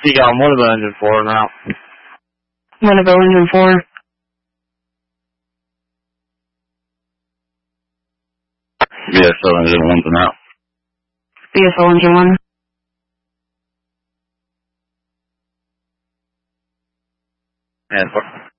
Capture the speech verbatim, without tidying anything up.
got one of the engine four now. One of the engine four. B S O engine one's now. B S O engine one. And